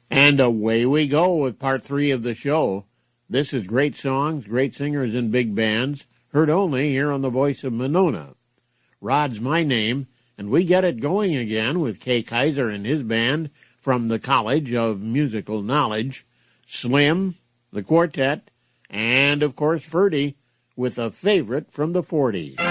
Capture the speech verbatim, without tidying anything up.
And away we go with part three of the show. This is great songs, great singers, and big bands, heard only here on the Voice of Monona. Rod's my name, and we get it going again with Kay Kaiser and his band from the College of Musical Knowledge, Slim, the Quartet, and, of course, Ferdy with a favorite from the forties.